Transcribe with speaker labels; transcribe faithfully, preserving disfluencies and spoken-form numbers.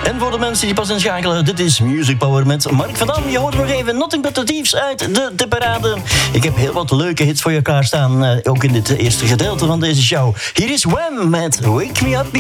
Speaker 1: En voor de mensen die pas inschakelen, dit is Music Power met Mark van Dam. Je hoort nog even Nothing But The Thieves uit de, de parade. Ik heb heel wat leuke hits voor je klaarstaan, uh, ook in dit eerste gedeelte van deze show. Hier is Wham met Wake Me Up